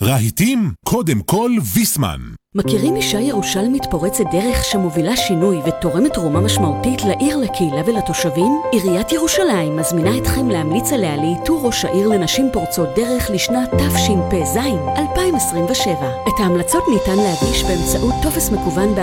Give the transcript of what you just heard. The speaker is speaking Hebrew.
רהיטים? קודם כל ויסמן. מכירים אישה ירושלמית פורצת דרך שמובילה שינוי ותורמת תרומה משמעותית לעיר, לקהילה ולתושבים? עיריית ירושלים מזמינה אתכם להמליץ עליה לאיתור ראש העיר לנשים פורצות דרך לשנת תשפ"ז 2027. את ההמלצות ניתן להגיש באמצעות טופס מקוון